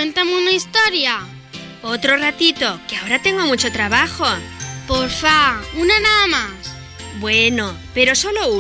cuéntame una historia. Otro ratito, que ahora tengo mucho trabajo. Porfa, una nada más. Bueno, pero solo una.